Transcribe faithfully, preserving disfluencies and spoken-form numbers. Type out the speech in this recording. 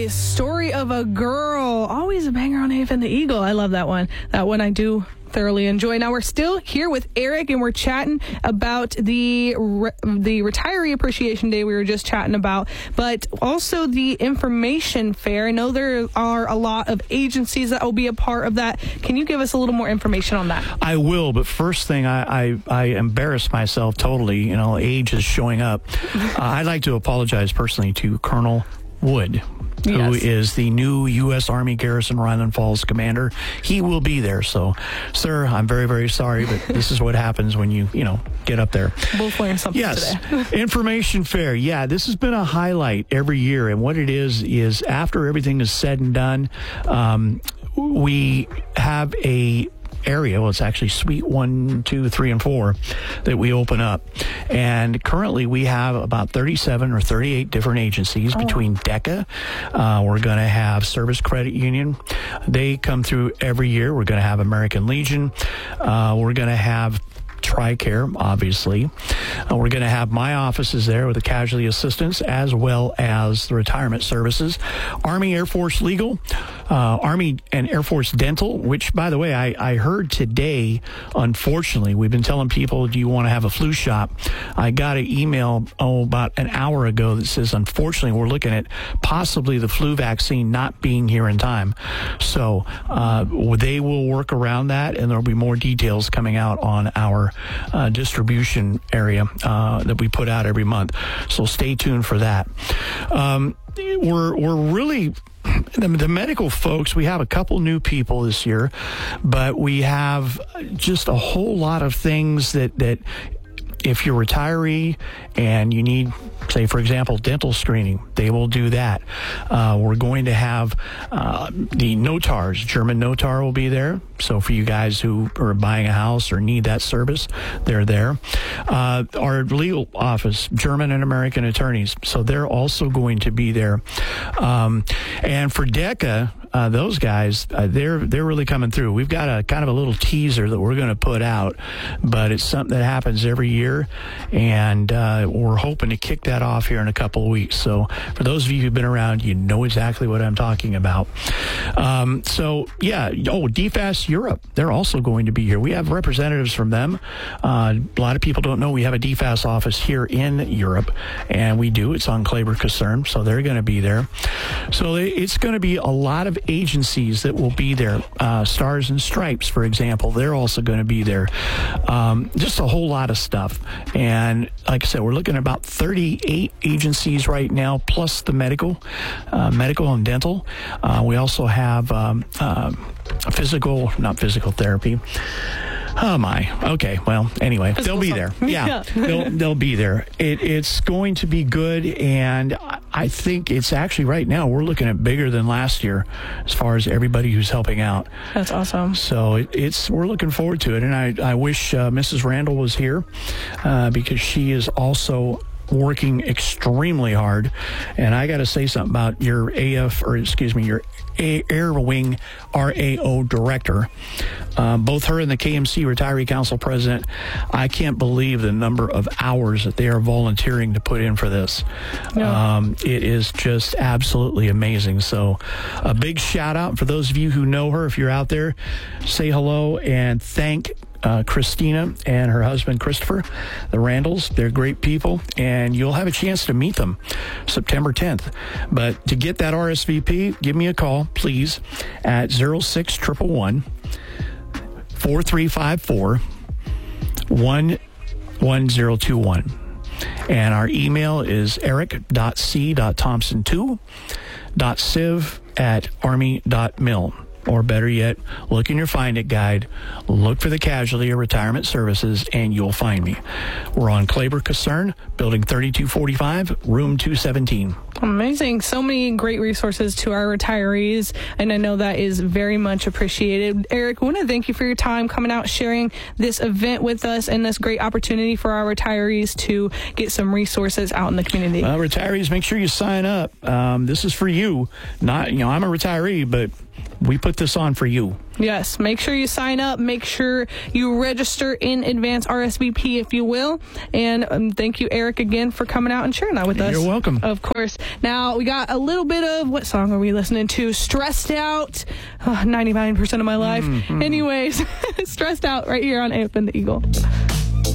the story of a girl. Always a banger on A F and the Eagle. I love that one. That one I do thoroughly enjoy. Now we're still here with Eric, and we're chatting about the re- the Retiree Appreciation Day we were just chatting about, but also the information fair. I know there are a lot of agencies that will be a part of that. Can you give us a little more information on that? I will, but first thing, I I, I embarrassed myself totally. You know, age is showing up. uh, I'd like to apologize personally to Colonel Wood, who yes. is the new U S Army Garrison Ryland Falls commander. He will be there. So, sir, I'm very, very sorry, but this is what happens when you, you know, get up there. Both learn something yes. today. Information fair. Yeah, this has been a highlight every year. And what it is, is after everything is said and done, um, we have a area. Well, it's actually suite one, two, three, and four that we open up. And currently we have about thirty-seven or thirty-eight different agencies oh. between DECA. Uh, we're going to have Service Credit Union. They come through every year. We're going to have American Legion. Uh, we're going to have TRICARE, obviously. Uh, we're going to have my offices there with the casualty assistance as well as the retirement services. Army Air Force Legal, uh, Army and Air Force Dental, which, by the way, I, I heard today, unfortunately, we've been telling people, do you want to have a flu shot? I got an email, oh, about an hour ago that says, unfortunately, we're looking at possibly the flu vaccine not being here in time. So uh, they will work around that, and there will be more details coming out on our Uh, distribution area uh, that we put out every month. So stay tuned for that. Um, we're we're really the, the medical folks. We have a couple new people this year, but we have just a whole lot of things that that. If you're a retiree and you need, say, for example, dental screening, they will do that. Uh, we're going to have uh, the Notars. German Notar will be there. So for you guys who are buying a house or need that service, they're there. Uh, our legal office, German and American attorneys. So they're also going to be there. Um, and for DECA, Uh, those guys, uh, they're they're really coming through. We've got a kind of a little teaser that we're going to put out, but it's something that happens every year, and uh, we're hoping to kick that off here in a couple of weeks. So for those of you who've been around, you know exactly what I'm talking about. Um, so, yeah, oh, D F A S Europe, they're also going to be here. We have representatives from them. Uh, a lot of people don't know we have a D F A S office here in Europe, and we do. It's on Kleber Kaserne, so they're going to be there. So it's going to be a lot of agencies that will be there. Uh, Stars and Stripes, for example, they're also going to be there. Um, just a whole lot of stuff. And like I said, we're looking at about thirty-eight agencies right now, plus the medical, uh, medical and dental. Uh, we also have um, uh, physical, not physical therapy. Oh my. Okay. Well, anyway, Physical they'll be there. Yeah, yeah. they'll they'll be there. It, it's going to be good, and I think it's actually right now we're looking at bigger than last year as far as everybody who's helping out. That's awesome. So it, it's we're looking forward to it, and I I wish uh, Missus Randall was here uh, because she is also working extremely hard. And I got to say something about your A F, or excuse me, your A- Air Wing R A O director. Um, both her and the K M C Retiree Council president, I can't believe the number of hours that they are volunteering to put in for this. No. Um, it is just absolutely amazing. So a big shout out for those of you who know her. If you're out there, say hello and thank Uh, Christina and her husband Christopher, the Randalls. They're great people, and you'll have a chance to meet them September tenth. But to get that R S V P, give me a call, please, at zero six one one, four three five four, one one zero two one. And our email is eric dot c dot thompson two dot civ at army dot mil. Or better yet, look in your Find It guide, look for the Casualty or Retirement Services, and you'll find me. We're on Kleber Kaserne, Building thirty-two forty-five, Room two seventeen. Amazing. So many great resources to our retirees, and I know that is very much appreciated. Eric, I want to thank you for your time coming out, sharing this event with us, and this great opportunity for our retirees to get some resources out in the community. Uh, retirees, make sure you sign up. Um, this is for you. Not, you know, I'm a retiree, but we put put this on for you. Yes, make sure you sign up. Make sure you register in advance, R S V P, if you will. And um, thank you, Eric, again for coming out and sharing that with us. You're welcome. Of course. Now, we got a little bit of, what song are we listening to? Stressed Out. Oh, ninety-nine percent of my life. Mm-hmm. Anyways, Stressed Out right here on A F and the Eagle.